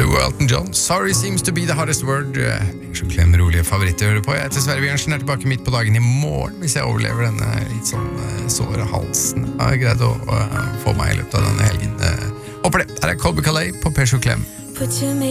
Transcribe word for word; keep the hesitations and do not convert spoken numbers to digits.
og Elton John. Sorry seems to be the hardest word. Så klem rolige favoritter hører på. Jeg heter Sverre Bjørnsen, er tilbake midt på dagen i morgen, hvis jeg overlever denne litt sånn såre halsen. Jeg har greid å uh, få meg i løpet av denne helgen. Uh, håper det. Her er Colby Calais på Persjo Klem.